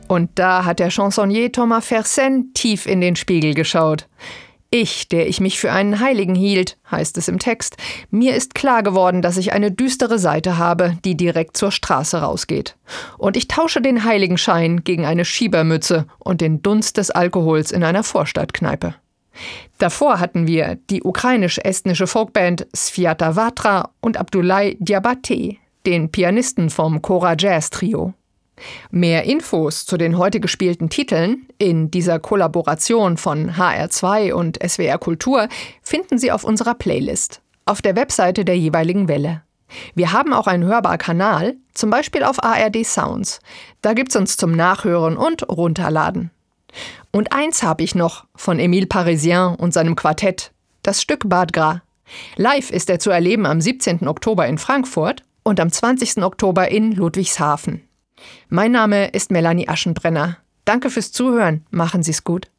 Und da hat der Chansonnier Thomas Fersen tief in den Spiegel geschaut. Ich, der ich mich für einen Heiligen hielt, heißt es im Text, mir ist klar geworden, dass ich eine düstere Seite habe, die direkt zur Straße rausgeht. Und ich tausche den Heiligenschein gegen eine Schiebermütze und den Dunst des Alkohols in einer Vorstadtkneipe. Davor hatten wir die ukrainisch-estnische Folkband Sviata Vatra und Abdulai Diabate, den Pianisten vom Cora Jazz Trio. Mehr Infos zu den heute gespielten Titeln in dieser Kollaboration von HR2 und SWR Kultur finden Sie auf unserer Playlist, auf der Webseite der jeweiligen Welle. Wir haben auch einen Hörbar-Kanal, zum Beispiel auf ARD Sounds. Da gibt's uns zum Nachhören und Runterladen. Und eins habe ich noch von Émile Parisien und seinem Quartett, das Stück Bad Gras. Live ist er zu erleben am 17. Oktober in Frankfurt und am 20. Oktober in Ludwigshafen. Mein Name ist Melanie Aschenbrenner. Danke fürs Zuhören. Machen Sie's gut.